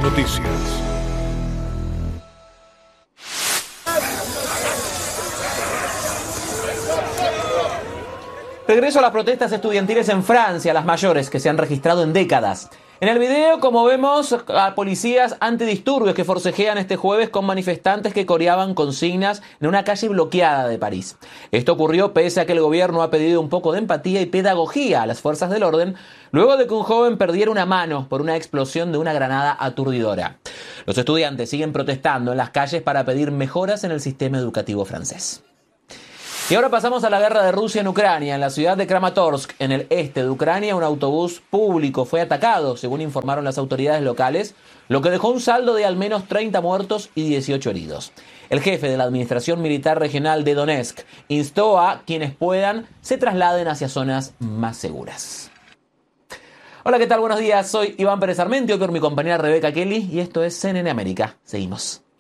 Noticias. Regreso a las protestas estudiantiles en Francia, las mayores que se han registrado en décadas. En el video, como vemos, a policías antidisturbios que forcejean este jueves con manifestantes que coreaban consignas en una calle bloqueada de París. Esto ocurrió pese a que el gobierno ha pedido un poco de empatía y pedagogía a las fuerzas del orden, luego de que un joven perdiera una mano por una explosión de una granada aturdidora. Los estudiantes siguen protestando en las calles para pedir mejoras en el sistema educativo francés. Y ahora pasamos a la guerra de Rusia en Ucrania. En la ciudad de Kramatorsk, en el este de Ucrania, un autobús público fue atacado, según informaron las autoridades locales, lo que dejó un saldo de al menos 30 muertos y 18 heridos. El jefe de la Administración Militar Regional de Donetsk instó a quienes puedan se trasladen hacia zonas más seguras. Hola, ¿qué tal? Buenos días. Soy Iván Pérez Armenti, hoy con mi compañera Rebeca Kelly y esto es CNN América. Seguimos.